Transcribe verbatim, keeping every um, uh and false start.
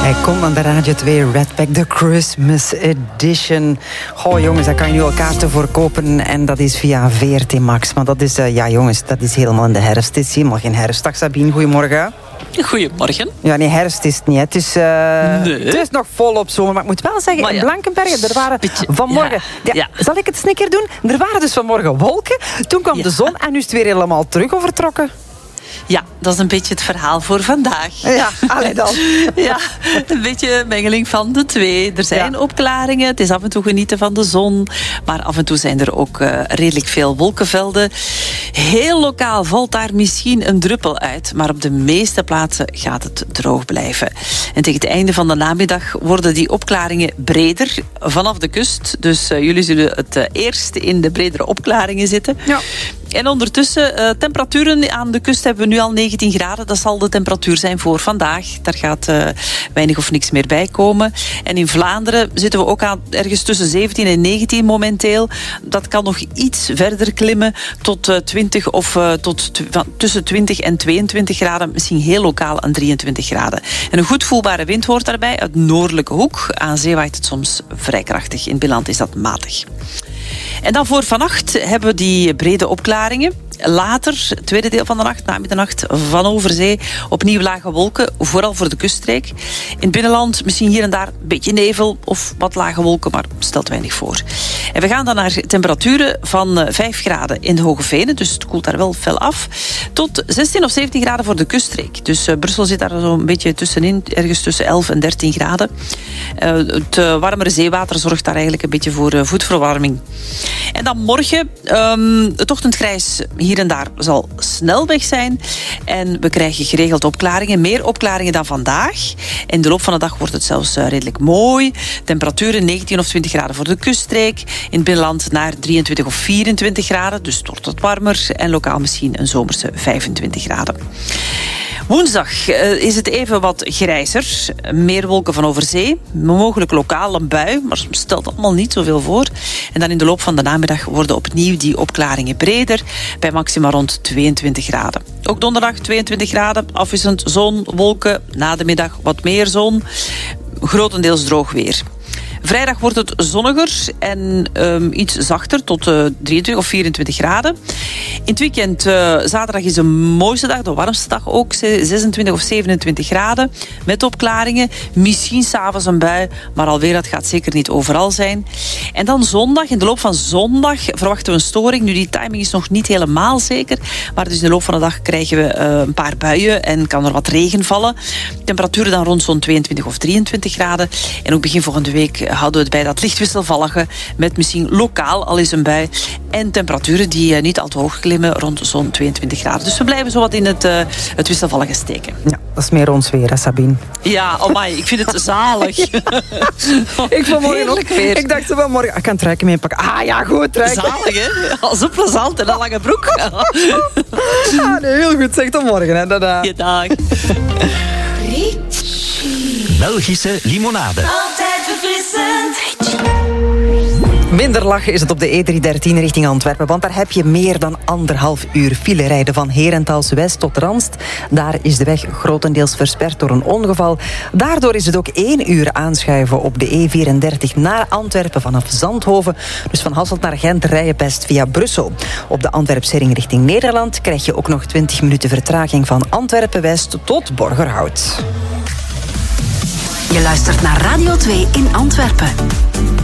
Hij komt aan de Radio twee Redback, de Christmas Edition. Goh jongens, daar kan je nu al kaarten voor kopen. En dat is via V R T Max. Maar dat is, uh, ja jongens, dat is helemaal in de herfst. Het is helemaal geen herfst. Dag Sabine, goedemorgen. Goedemorgen. Ja, nee, herfst is het niet. Het is, uh, nee. het is nog volop zomer. Maar ik moet wel zeggen, maar ja. in Blankenberge, er waren Beetje, vanmorgen... Ja, ja. ja. Zal ik het eens een keer doen? Er waren dus vanmorgen wolken. Toen kwam ja. de zon en nu is het weer helemaal terug overtrokken. Ja, dat is een beetje het verhaal voor vandaag. Ja, allee dan. Ja, een beetje een mengeling van de twee. Er zijn Ja. opklaringen, het is af en toe genieten van de zon. Maar af en toe zijn er ook uh, redelijk veel wolkenvelden. Heel lokaal valt daar misschien een druppel uit. Maar op de meeste plaatsen gaat het droog blijven. En tegen het einde van de namiddag worden die opklaringen breder vanaf de kust. Dus uh, jullie zullen het uh, eerst in de bredere opklaringen zitten. Ja. En ondertussen, uh, temperaturen aan de kust hebben we nu al negentien graden. Dat zal de temperatuur zijn voor vandaag. Daar gaat uh, weinig of niks meer bij komen. En in Vlaanderen zitten we ook aan ergens tussen zeventien en negentien momenteel. Dat kan nog iets verder klimmen tot uh, twintig of uh, tot t- van, tussen twintig en tweeëntwintig graden. Misschien heel lokaal aan drieëntwintig graden. En een goed voelbare wind hoort daarbij uit noordelijke hoek. Aan zee waait het soms vrij krachtig. In het binnenland is dat matig. En dan voor vannacht hebben we die brede opklaringen. Later, tweede deel van de nacht, na middernacht, van over zee, opnieuw lage wolken, vooral voor de kuststreek. In het binnenland misschien hier en daar een beetje nevel of wat lage wolken, maar stelt weinig voor. En we gaan dan naar temperaturen van vijf graden in de Hoge Venen, dus het koelt daar wel fel af, tot zestien of zeventien graden voor de kuststreek. Dus uh, Brussel zit daar zo'n beetje tussenin, ergens tussen elf en dertien graden. Uh, het uh, warmere zeewater zorgt daar eigenlijk een beetje voor uh, voetverwarming. En dan morgen, um, het ochtendgrijs hier en daar zal snel weg zijn. En we krijgen geregeld opklaringen. Meer opklaringen dan vandaag. In de loop van de dag wordt het zelfs uh, redelijk mooi. Temperaturen negentien of twintig graden voor de kuststreek. In het binnenland naar drieëntwintig of vierentwintig graden. Dus het wordt wat warmer. En lokaal misschien een zomerse vijfentwintig graden. Woensdag uh, is het even wat grijzer. Meer wolken van over zee. Mogelijk lokaal een bui, maar stelt allemaal niet zoveel voor. En dan in de loop van de namiddag worden opnieuw die opklaringen breder. Bij maxima rond tweeëntwintig graden. Ook donderdag tweeëntwintig graden. Afwisselend zon, wolken. Na de middag wat meer zon. Grotendeels droog weer. Vrijdag wordt het zonniger en um, iets zachter, tot uh, drieëntwintig of vierentwintig graden. In het weekend, uh, zaterdag is de mooiste dag, de warmste dag ook, zesentwintig of zevenentwintig graden. Met opklaringen, misschien 's avonds een bui, maar alweer, dat gaat zeker niet overal zijn. En dan zondag, in de loop van zondag verwachten we een storing. Nu, die timing is nog niet helemaal zeker, maar dus in de loop van de dag krijgen we uh, een paar buien en kan er wat regen vallen. Temperaturen dan rond zo'n tweeëntwintig of drieëntwintig graden. En ook begin volgende week houden we het bij dat licht wisselvallige met misschien lokaal al eens een bui en temperaturen die uh, niet al te hoog klimmen rond zo'n tweeëntwintig graden. Dus we blijven zo wat in het, uh, het wisselvallige steken. Ja, dat is meer ons weer, hè, Sabine. Ja, oh my, ik vind het zalig. Ja. Ik vanmorgen ook. Weer. Ik dacht vanmorgen, ik kan truiken mee pakken. Ah ja, goed, truiken. Zalig, hè? Al zo plezant en een lange broek. Ah, nee, heel goed. Zeg tot morgen, hè. Dada. Je dag. Belgische limonade. Altijd verfrissend. Minder lachen is het op de E driehonderddertien richting Antwerpen, want daar heb je meer dan anderhalf uur file rijden van Herentals West tot Ranst. Daar is de weg grotendeels versperd door een ongeval. Daardoor is het ook één uur aanschuiven op de E vierendertig naar Antwerpen vanaf Zandhoven. Dus van Hasselt naar Gent rij je best via Brussel. Op de Antwerpsering richting Nederland krijg je ook nog twintig minuten vertraging van Antwerpen West tot Borgerhout. Je luistert naar Radio twee in Antwerpen.